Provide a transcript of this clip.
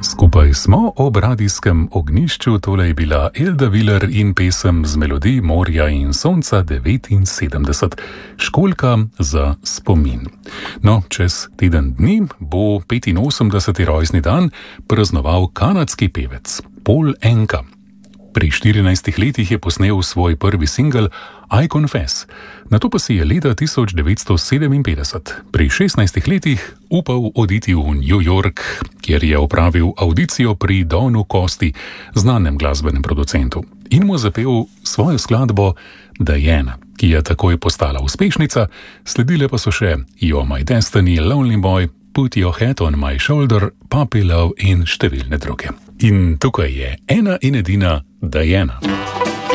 Skupaj smo ob radijskem ognjišču, tole je bila Elda Viler in pesem z melodij Morja in sonca 79, Školjka za spomin. No, čez teden dni bo 85. rojstni dan praznoval kanadski pevec Paul Anka. Pri 14 letih je posnel svoj prvi singel I Confess, nato pa si je leta 1957 pri 16 letih upal oditi v New York, kjer je opravil avdicijo pri Donu Costi, znanem glasbenem producentu, in mu zapel svojo skladbo Diana, ki je takoj postala uspešnica, sledile pa so še You're My Destiny, Lonely Boy, Put Your Head on My Shoulder, Puppy Love in številne druge. In tukaj je ena in edina Diana.